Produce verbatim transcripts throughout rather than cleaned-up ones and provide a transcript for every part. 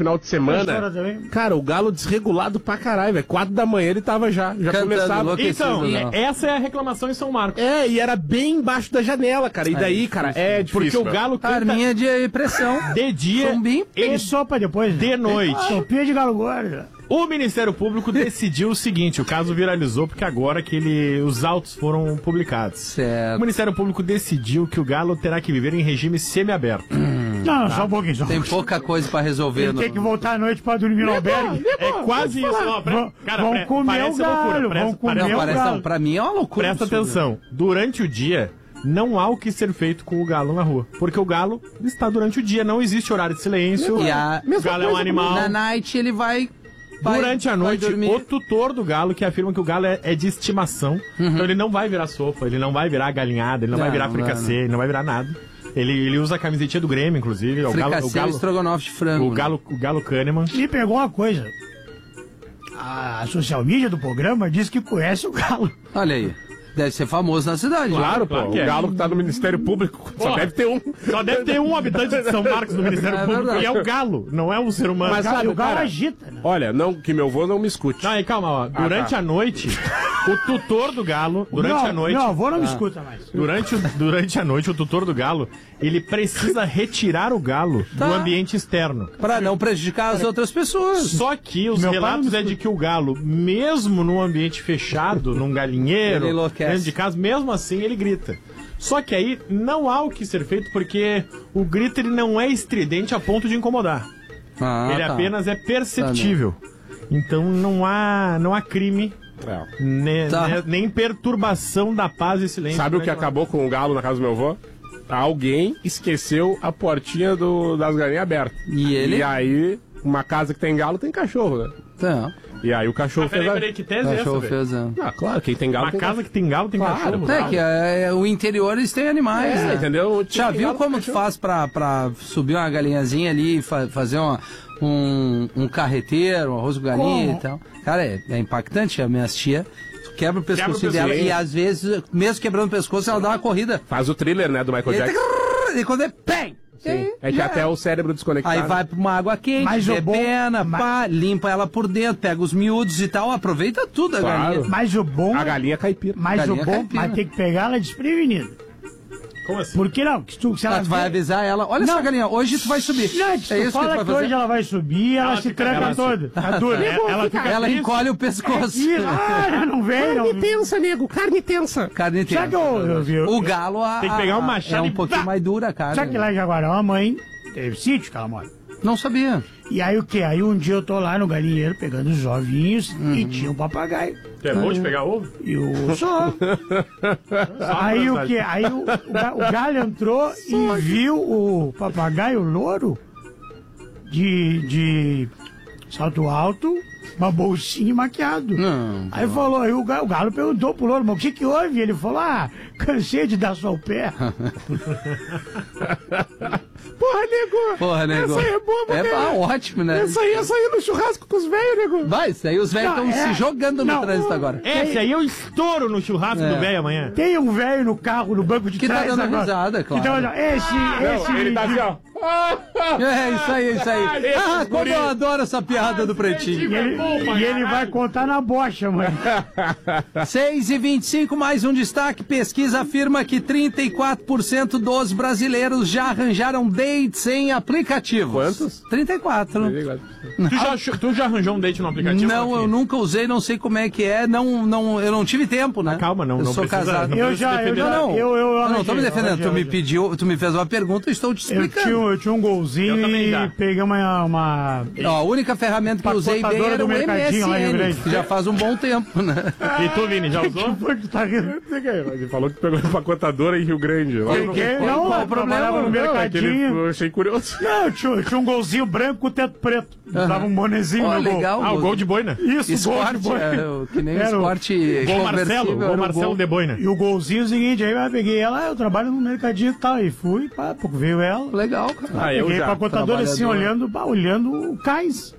final de semana. Cara, o Galo desregulado pra caralho, velho. Quatro da manhã ele tava já. Já Cantando, começava. Então, não. essa é a reclamação em São Marcos. É, e era bem embaixo da janela, cara. E daí, cara, é difícil. Porque o meu. Galo canta Arminha de pressão. de dia Chumbim. e Ele sopa depois. de noite. Sopinha de galo gordo. O Ministério Público decidiu o seguinte, o caso viralizou porque agora que ele, os autos foram publicados. Certo. O Ministério Público decidiu que o Galo terá que viver em regime semiaberto. Não, só um pouquinho. Só. Tem pouca coisa pra resolver. Ele no... tem que voltar à noite pra dormir no albergue. É quase isso. Ó, pre... Vão, Cara, vão pre... comer parece o galo, loucura. vão Presta, comer parece... Não, o parece, galo. não, pra mim é uma loucura. Presta absurda. atenção. Durante o dia, não há o que ser feito com o galo na rua. Porque o galo está durante o dia, não existe horário de silêncio. E a- O galo é um animal. Na night ele vai... vai Durante a vai noite, dormir. o tutor do galo, que afirma que o galo é, é de estimação, então ele não vai virar sopa, ele não vai virar galinhada, ele não, Não, vai virar não, fricassê, não. ele não vai virar nada. Ele, ele usa a camisetinha do Grêmio, inclusive. O galo, o Fricassê e galo, estrogonofe de frango. o galo, o galo Kahneman. Me pegou uma coisa. A social media do programa diz que conhece o galo. Olha aí. Deve ser famoso na cidade. Claro, Claro pô. que O é. Galo que tá no Ministério Público. Só Porra. deve ter um. Só deve ter um habitante de São Marcos no Ministério É Público, verdade. e é o galo, não é um ser humano. Mas E sabe, o galo cara, agita, né? olha, não, que meu avô não me escute. Não, aí calma, ó. Durante tá. a noite, o tutor do galo, durante Não, a noite... Meu avô não me escuta mais. Durante, o- durante a noite, o tutor do galo, ele precisa retirar o galo Tá. do ambiente externo. Pra não prejudicar as outras pessoas. Só que os Meu pai relatos não é de que o galo, mesmo num ambiente fechado, num galinheiro, Ele enlouquece. dentro de casa, mesmo assim ele grita. Só que aí não há o que ser feito porque o grito ele não é estridente a ponto de incomodar. Ah, ele tá. apenas é perceptível. Então não há, não há crime, É. ne- Tá. ne- nem perturbação da paz e silêncio. Sabe o que durante a- acabou com o Galo na casa do meu avô? Alguém esqueceu a portinha do, das galinhas aberta. E ele? E aí, uma casa que tem galo tem cachorro, né? Tá. E aí o cachorro Ah, peraí, fez a... peraí, que tese é essa, Cachorro velho? fez. é. Ah, claro, quem tem galo Uma tem casa que tem galo tem Claro, cachorro. claro. É que é, o interior eles têm animais, É, né? entendeu? Já Tem viu galo, como tem tu cachorro. faz pra, pra subir uma galinhazinha ali e fa- fazer uma, um, um carreteiro, um arroz com galinha Como? e tal? Cara, é, é impactante. A minha tia quebra o pescoço dela pescoço. e às vezes, mesmo quebrando o pescoço, ela dá uma corrida. Faz o thriller, né, do Michael E, Jackson. aí, e quando é pem! Sim. É que já até o cérebro desconectado. Aí vai pra uma água quente, Mas o bom- depena, mas- pá, limpa ela por dentro, pega os miúdos e tal, aproveita tudo a Claro. galinha. Mas o bom. A galinha caipira. Mas o galinha bom, caipira. mas tem que pegar ela desprevenida. Como assim? Por que não? Que tu, se ela Ah, tu vai vê- avisar ela, olha Não. essa galinha, hoje tu vai subir. Não, é é que tu isso que tu fala vai que, fazer. hoje ela vai subir, ela, Ela se fica- tranca ela se- toda. Tá dura. É, ela fica Ela triste. encolhe o pescoço. Ih, ah, não vem, não. tensa, nego. Carne tensa. Carne Sabe que eu, eu vi? O galo a, Tem que pegar um a- machado é um e pouquinho pá! mais dura a carne. Sabe que lá em Jaguarão a mãe teve sítio que ela mora. Não sabia. E aí o que? Aí um dia eu tô lá no galinheiro pegando os ovinhos e tinha um papagaio. Tu é bom de pegar ovo? E o só. Aí o que? Aí o, o, ga- o galho entrou e viu o papagaio louro de, de salto alto, uma bolsinha e maquiado. Não. Aí falou, aí o galo, o galo perguntou pro louro, mas o que que houve? Ele falou, ah, cansei de dar só o pé. Porra, nego. Porra, nego. Essa aí é boa, É porque- ah, ótimo, né? Essa aí é sair no churrasco com os velhos, nego. Vai, isso aí os velhos Não, estão é- se jogando no não, trânsito agora. Esse aí eu estouro no churrasco É. do velho amanhã. Tem um velho no carro, no banco de Que tá trás dando agora. risada, claro. Que tá olhando, esse, esse... Não, ele tá assim, ó. É, isso aí, isso aí. Esses Ah, como guri. eu adoro essa piada do E Pretinho. ele, e ele vai contar na bocha, mãe. seis e vinte e cinco, mais um destaque. Pesquisa afirma que trinta e quatro por cento dos brasileiros já arranjaram dates em aplicativos. Quantos? trinta e quatro. Tu já, ach- tu já arranjou um date no aplicativo? Não, eu Rafinha? nunca usei, não sei como é que é. Não, não, eu não tive tempo, né? Calma, não- Eu não sou precisa- casado. não Eu precisa já, eu defender. já, Não, não. eu, eu, Eu não tô me arranjei, defendendo. arranjei, Tu me arranjei. pediu, tu me fez uma pergunta, eu estou te Eu explicando. tinha, um- eu tinha um golzinho Eu também já. e peguei uma... uma... Ó, a única ferramenta que eu usei bem Empacotadora era do o Mercadinho lá em Rio M S N, Grande. que já faz um bom tempo, né? E tu, Vini, já usou? Por que tá rindo? Ele falou que pegou empacotadora em Rio Grande. Lá no- Peguei, qual- não, qual eu o problema? trabalhava no Não, é que ele- mercadinho. eu achei curioso. Não, eu tinha, eu tinha um golzinho branco com o teto preto. Dava um bonezinho Ó, no gol. legal. Ah, o gol de boina. Isso, gol de Esporte, boi. é, o- que nem o Era o- esporte Gol Marcelo, conversível, gol era o Marcelo gol. de boina. E o golzinho é o seguinte, aí eu peguei ela, eu trabalho no mercadinho e tal, e fui, pá, pouco veio ela. Legal, cara. Ah, eu Peguei já. pra contadora assim, trabalhador. olhando, pá, olhando o cais.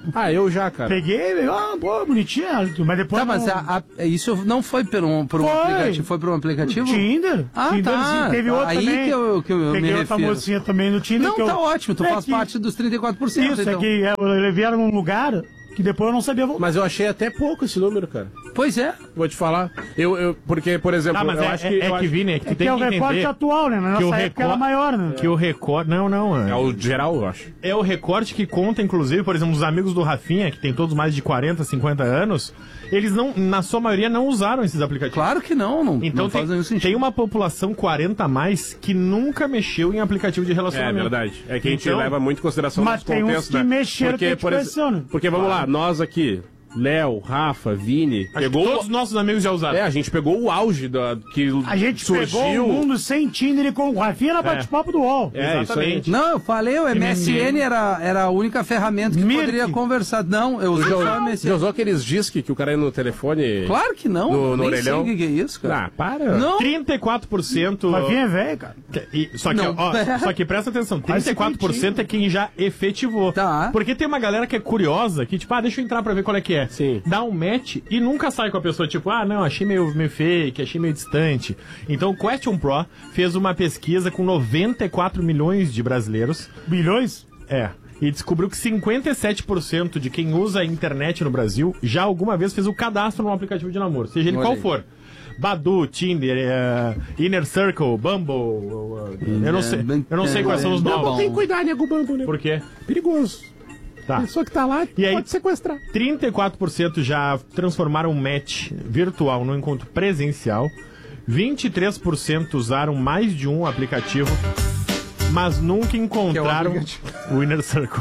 Ah, eu já, cara. Peguei, ah, pô, bonitinha, mas depois... Tá, mas não- a- a- isso não foi por um, por um Foi. aplicativo? Foi por um aplicativo? Tinder. Ah, Tinder, tá. sim, teve outro Aí também. que eu, que eu me Peguei outra refiro. mocinha também no Tinder. Não, que eu... tá ótimo, tu É faz que- parte dos trinta e quatro por cento, Isso, então. é que é, eles vieram num lugar que depois eu não sabia voltar. Mas eu achei até pouco esse número, cara. Pois é. Vou te falar. Eu, eu, porque, por exemplo, Tá, mas eu é, acho é, que. é eu que, acho- Vini, é que tu É que tem é que o recorte entender atual, né? Na que o nossa época recor- era maior, né? que o recorte... Não, não. É É, o geral, eu acho. é o recorte que conta, inclusive, por exemplo, os amigos do Rafinha, que tem todos mais de quarenta, cinquenta anos, eles não, na sua maioria, não usaram esses aplicativos. Claro que não, não, Então não tem, faz nenhum sentido. tem uma população quarenta a mais que nunca mexeu em aplicativo de É relacionamento. verdade. É que a gente Então- leva muito em consideração Mas os tem uns contextos, que né? mexeram porque, que a gente por ex- conheceu, né? Porque vamos lá, nós aqui, Léo, Rafa, Vini, Acho que pegou todos os o... nossos amigos já usaram. É, a gente pegou o auge da, que A gente surgiu. pegou o mundo sem Tinder e com o Rafinha era bate-papo do U O L. É, isso aí. Exatamente. Não, eu falei, o M S N era, era a única ferramenta que Mirk. poderia conversar. Não, eu usei só o M S Já N. usou aqueles disques que o cara ia no telefone? Claro que não. No- no nem orelhão? sei o que que é isso, cara. Ah, para. Não. trinta e quatro por cento... Rafinha é velho, cara. E- só, que, Não. ó, só que presta atenção, trinta e quatro por cento é quem já efetivou. Tá. Porque tem uma galera que é curiosa, que tipo, ah, deixa eu entrar pra ver qual é que é. Sim. Dá um match e nunca sai com a pessoa, tipo, ah, não, achei meio, meio fake, achei meio distante. Então o Question Pro fez uma pesquisa com noventa e quatro milhões de brasileiros. Bilhões? É. E descobriu que cinquenta e sete por cento de quem usa a internet no Brasil já alguma vez fez o cadastro num aplicativo de namoro, seja ele Olha qual aí. for. Badu, Tinder, eh, Inner Circle, Bumble, eh, eu não sei, eu não sei quais são os Tá novos. bom. Tem que cuidar, nego bambu, né? Por quê? Perigoso. Tá. A pessoa que tá lá E aí- pode sequestrar. trinta e quatro por cento já transformaram um match virtual no encontro presencial. vinte e três por cento usaram mais de um aplicativo, mas nunca encontraram o Inner Circle.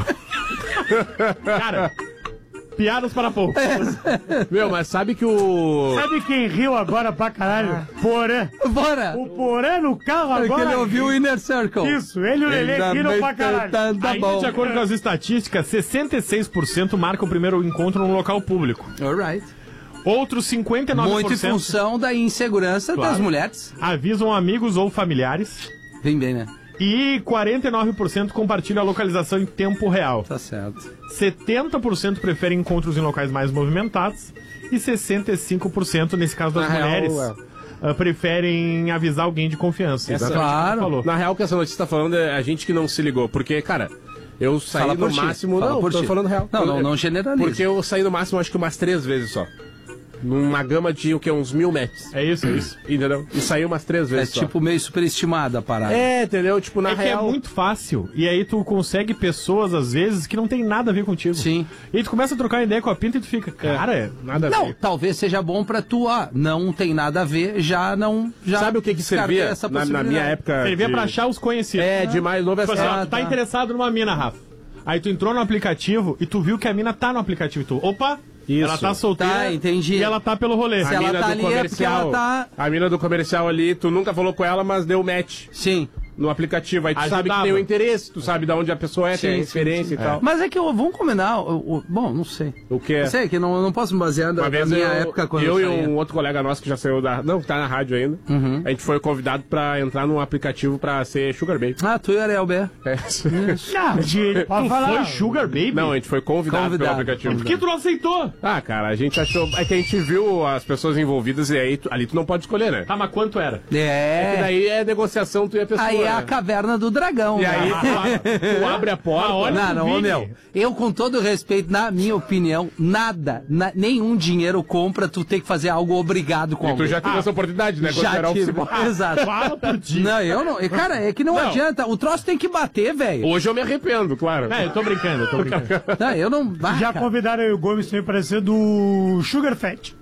Cara, piadas para poucos. Meu, mas sabe que o... Sabe quem riu agora pra caralho? Porã. Bora! O Porã no carro Porque agora. ele ouviu o Inner Circle. Isso, ele e o Lelê Ainda riram bem pra que caralho. Tá, tá Ainda bom. de acordo com as estatísticas, sessenta e seis por cento marcam o primeiro encontro num local público. Alright. Outros cinquenta e nove Muito por em cento função da insegurança Claro. das mulheres. avisam amigos ou familiares. Vem bem, né? E quarenta e nove por cento compartilham a localização em tempo real. Tá certo. setenta por cento preferem encontros em locais mais movimentados e sessenta e cinco por cento, nesse caso das Na real, mulheres, é. ah, preferem avisar alguém de confiança. Essa- Exatamente o que tu Claro. falou. Na real, o que essa notícia tá falando é a gente que não se ligou. Porque, cara, eu saí Fala no por ti. máximo... Fala Não, por tô ti. falando real. Não, Eu- não, não generaliza. Porque eu saí no máximo, acho que umas três vezes só. Numa gama de, o que, uns mil matches. É isso, é isso. Entendeu? E saí umas três É vezes só. tipo meio superestimada a parada. É, entendeu? Tipo, na é que real... é muito fácil. E aí tu consegue pessoas, às vezes, que não tem nada a ver contigo. Sim. E aí tu começa a trocar ideia com a pinta e tu fica, cara, Nada a Não, ver. talvez seja bom pra tu, ah, não tem nada a ver, já não... Já Sabe o que que descartei servia essa na, na possibilidade. minha época? servia de... pra achar os conhecidos. É, de mais novo Tipo assim, essa... ó, tu tá tá. interessado numa mina, Rafa. Aí tu entrou no aplicativo e tu viu que a mina tá no aplicativo. E tu, opa, Isso. ela tá solteira Tá, entendi. e ela tá pelo rolê. Se A ela mina tá do ali é porque ela comercial. tá- A mina do comercial ali, tu nunca falou com ela, mas deu match Sim. no aplicativo. Aí tu sabe que Ajudava. tem o interesse, tu sabe de onde a pessoa é, tem a Sim, referência e tal. Mas é que eu, vamos combinar, o- o- bom, não sei. O que é? Eu sei que não, eu não posso me basear na Uma na vez minha eu, época quando eu eu e saía. um outro colega nosso que já saiu da... Não, que tá na rádio ainda. A gente foi convidado pra entrar num aplicativo pra ser Sugar Baby. Ah, tu e o Ariel B. É. Não, de, pode Tu falar. foi Sugar Baby? Não, a gente foi convidado, Convidado. pelo aplicativo. Por que tu não aceitou? Ah, cara, a gente achou... É que a gente viu as pessoas envolvidas e aí tu- ali tu não pode escolher, né? Tá, mas quanto era? E É. daí é negociação tu e a pessoa. Aí é a né? caverna do dragão. E aí né? tu, tu abre a porta... Ah, olha Não, pro não, ô, Vini. meu. Eu, com todo respeito, na minha opinião, nada, na- nenhum dinheiro compra tu ter que fazer algo obrigado com E tu alguém. já teve essa oportunidade, né? Quando tu Já era tive. office boy. Exato. Fala por ti. Não, eu não. e, Cara, é que não, Não. adianta. O troço tem que bater, velho. Hoje eu me arrependo, claro. É, eu tô brincando, eu tô brincando. Não, eu não. Ah, Já cara. convidaram eu e o Gomes também pra ser do Sugar Fat.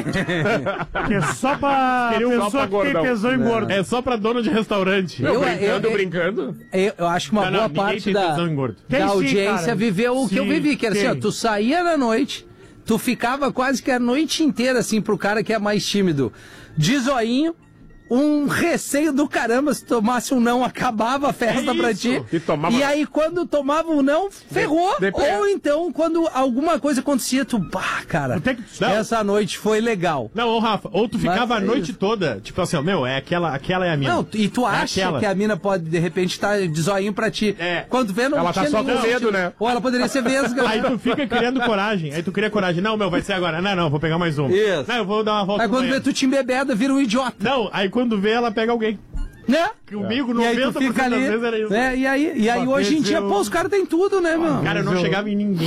Que é só pra Queria um só pessoa pra que tem gordão. pesão e gordo. É só pra dono de restaurante. Eu- brincando, eu- brincando. Eu, eu acho que uma Não, não, boa ninguém parte tem da, tesão em gordo. Tem da sim, audiência cara. viveu o que eu Sim, vivi, que era assim, ó, tem. tu saía na noite, tu ficava quase que a noite inteira, assim, pro cara que é mais tímido, de zoinho, um receio do caramba, se tomasse um não, acabava a festa É pra isso. ti. E tomava- E aí, quando tomava um não, ferrou. depende. Ou então, quando alguma coisa acontecia, tu, pá, cara, Tem que- Não. essa noite foi legal. Não, ô Rafa, ou tu ficava Mas a é noite isso. toda, tipo assim, ó, meu, é aquela, aquela é a minha. Não, e tu É acha aquela. que a mina pode, de repente, estar de zoinho pra ti. É. Quando vê, não Ela tá tinha só nenhum com medo, sentido. né? Ou ela poderia ser vesga. Aí tu fica criando coragem, aí tu cria coragem. Não, meu, vai ser agora. Não, não, vou pegar mais um. Isso. Não, eu vou dar uma volta Aí no quando vê, banheiro. tu te embebeda, vira um idiota. Não, aí quando vê, ela pega alguém. Né? Comigo, E aí noventa tu por cento fica das ali. vezes era isso. Né? E aí, e aí Uma hoje em vez dia, eu- pô, os caras têm tudo, né, meu? Cara, eu não chegava em ninguém.